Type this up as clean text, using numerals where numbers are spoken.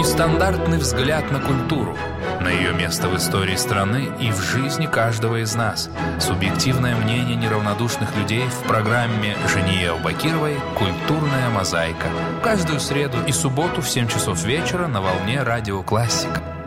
Нестандартный взгляд на культуру, на ее место в истории страны и в жизни каждого из нас. Субъективное мнение неравнодушных людей в программе Жении Аубакировой «Культурная мозаика». Каждую среду и субботу в 7 часов вечера на волне Радио Классика.